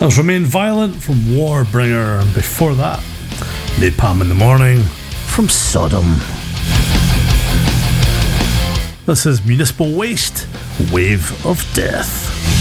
That was Remain Violent from Warbringer, and before that, Napalm in the Morning from Sodom. This is Municipal Waste, Wave of Death.